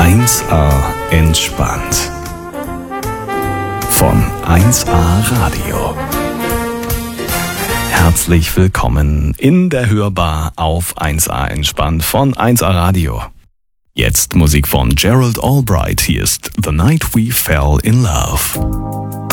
1A entspannt. Von 1A Radio. Herzlich willkommen in der Hörbar auf 1A entspannt von 1A Radio. Jetzt Musik von Gerald Albright. Hier ist The Night We Fell in Love.